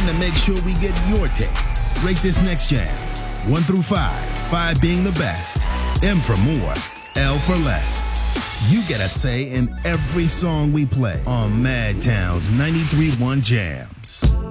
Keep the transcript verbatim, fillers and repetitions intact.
to make sure we get your take. Rate this next jam. One through five. Five being the best. M for more. L for less. You get a say in every song we play on Madtown's ninety-three point one Jams.